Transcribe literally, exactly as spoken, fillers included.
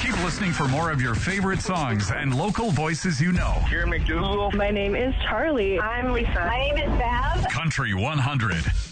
Keep listening for more of your favorite songs and local voices you know. Jerry McDougal. My name is Charlie. I'm Lisa. My name is Bev. Country one hundred.